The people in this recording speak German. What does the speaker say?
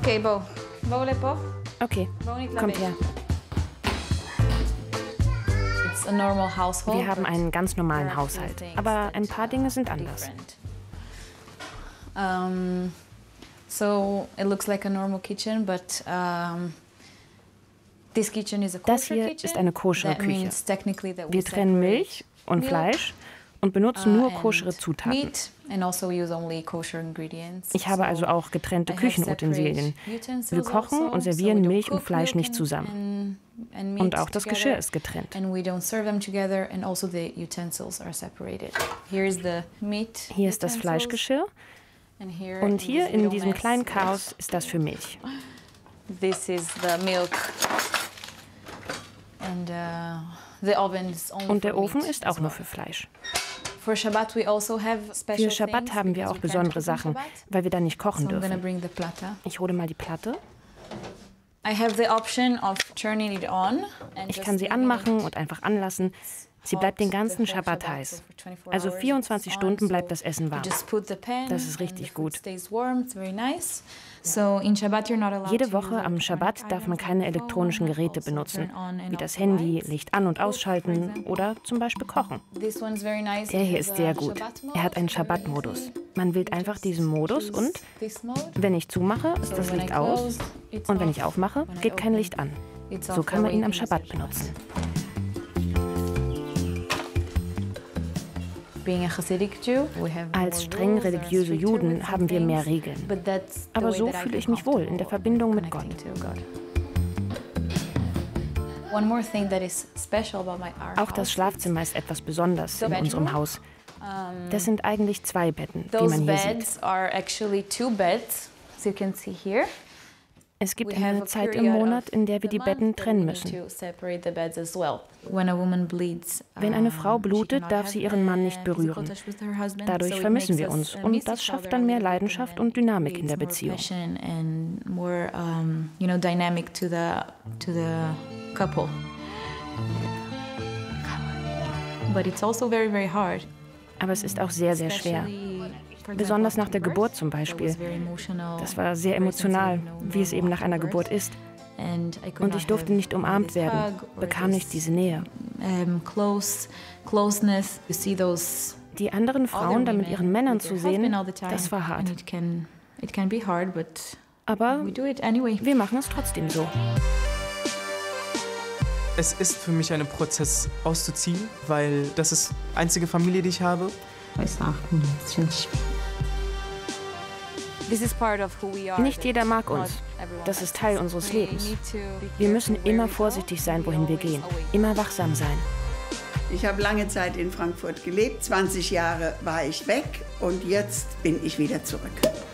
Okay, Bo. Vole po. Okay, kommt her. It's a normal household. Wir haben einen ganz normalen Haushalt, aber ein paar Dinge sind anders. So it looks like a normal kitchen, but this kitchen is a kosher Das hier kitchen. ist eine koschere That Küche. means technically that we Wir trennen Milch und Fleisch und benutzen nur koschere Zutaten. meat and also use only kosher ingredients. Ich habe also auch getrennte Küchenutensilien. Wir kochen und servieren Milch und Fleisch nicht zusammen. Und auch das Geschirr ist getrennt. And we don't serve them together, and also the utensils are separated. Here is the meat. Hier ist das utensils, Fleischgeschirr and here und hier this in little diesem mess kleinen is- Chaos ist das für Milch. This is the milk. And the oven is only Und der for Ofen meat ist as auch nur well. für Fleisch. For Shabbat we also have special Für Schabbat things haben wir because auch we can't besondere cook on Sachen, Shabbat. weil wir dann nicht kochen So I'm gonna dürfen. bring the plata. Ich hole mal die Platte. I have the option of turning it on. And Ich just kann sie leaving anmachen it und einfach anlassen. Sie bleibt den ganzen Schabbat heiß. Also 24 Stunden bleibt das Essen warm. Das ist richtig gut. Jede Woche am Schabbat darf man keine elektronischen Geräte benutzen, wie das Handy, Licht an- und ausschalten oder zum Beispiel kochen. Der hier ist sehr gut. Er hat einen Schabbat-Modus. Man wählt einfach diesen Modus und wenn ich zumache, ist das Licht aus und wenn ich aufmache, geht kein Licht an. So kann man ihn am Schabbat benutzen. Als streng religiöse Juden haben wir mehr Regeln. Aber so fühle ich mich wohl in der Verbindung mit Gott. Auch das Schlafzimmer ist etwas Besonderes in unserem Haus. Das sind eigentlich 2 Betten, wie man hier sieht. Es gibt eine Zeit im Monat, in der wir die Betten trennen müssen. Wenn eine Frau blutet, darf sie ihren Mann nicht berühren. Dadurch vermissen wir uns und das schafft dann mehr Leidenschaft und Dynamik in der Beziehung. Aber es ist auch sehr, sehr schwer. Besonders nach der Geburt zum Beispiel. Das war sehr emotional, wie es eben nach einer Geburt ist. Und ich durfte nicht umarmt werden, bekam nicht diese Nähe. Die anderen Frauen dann mit ihren Männern zu sehen, das war hart. Aber wir machen es trotzdem so. Es ist für mich ein Prozess auszuziehen, weil das ist die einzige Familie, die ich habe. Nicht jeder mag uns. Das ist Teil unseres Lebens. Wir müssen immer vorsichtig sein, wohin wir gehen. Immer wachsam sein. Ich habe lange Zeit in Frankfurt gelebt. 20 Jahre war ich weg und jetzt bin ich wieder zurück.